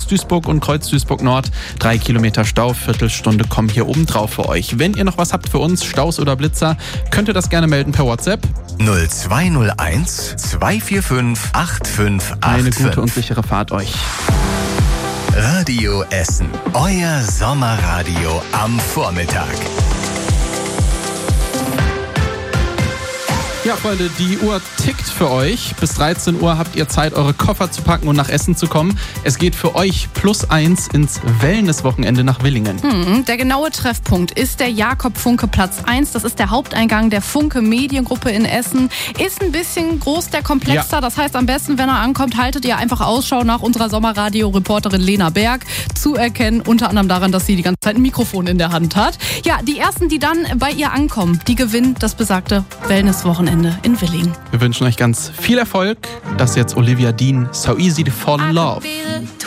Kreuz-Duisburg und Kreuz-Duisburg-Nord. 3 Kilometer Stau, Viertelstunde kommen hier oben drauf für euch. Wenn ihr noch was habt für uns, Staus oder Blitzer, könnt ihr das gerne melden per WhatsApp. 0201 245 8585. Eine gute und sichere Fahrt euch. Radio Essen, euer Sommerradio am Vormittag. Ja, Freunde, die Uhr tickt für euch. Bis 13 Uhr habt ihr Zeit, eure Koffer zu packen und nach Essen zu kommen. Es geht für euch +1 ins Wellness-Wochenende nach Willingen. Der genaue Treffpunkt ist der Jakob-Funke-Platz 1. Das ist der Haupteingang der Funke Mediengruppe in Essen. Ist ein bisschen groß, der Komplex da. Das heißt, am besten, wenn er ankommt, haltet ihr einfach Ausschau nach unserer Sommerradio-Reporterin Lena Berg. Zu erkennen, unter anderem daran, dass sie die ganze Zeit ein Mikrofon in der Hand hat. Ja, die Ersten, die dann bei ihr ankommen, die gewinnen das besagte Wellness-Wochenende in Willingen. Wir wünschen euch ganz viel Erfolg. Das ist jetzt Olivia Dean, So Easy to Fall in Love.